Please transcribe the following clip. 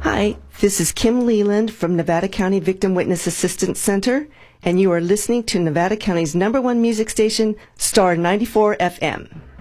Hi, this is Kim Leland from Nevada County Victim Witness Assistance Center, and you are listening to Nevada County's #1 music station, Star 94 FM.